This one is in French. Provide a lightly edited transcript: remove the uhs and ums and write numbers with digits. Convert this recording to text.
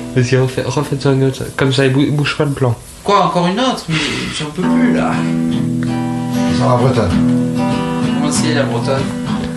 Vas-y, refaites-en une autre. Comme ça, il bouge pas le plan. Quoi, encore une autre? Mais j'en peux plus là. Sans la bretonne. Comment c'est la bretonne?